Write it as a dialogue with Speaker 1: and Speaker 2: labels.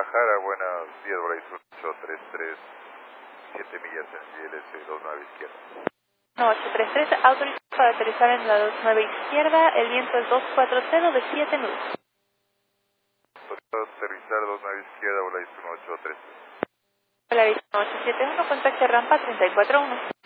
Speaker 1: Guadalajara, buenos días, Horizon 833, 7 millas en ILS 29 izquierda.
Speaker 2: No, 833, autorizado para aterrizar en la 29 izquierda, el viento es 240 de 7 nudos.
Speaker 1: Autorizado a aterrizar 29 izquierda, Horizon 833.
Speaker 2: Horizon 871, contacte rampa 341.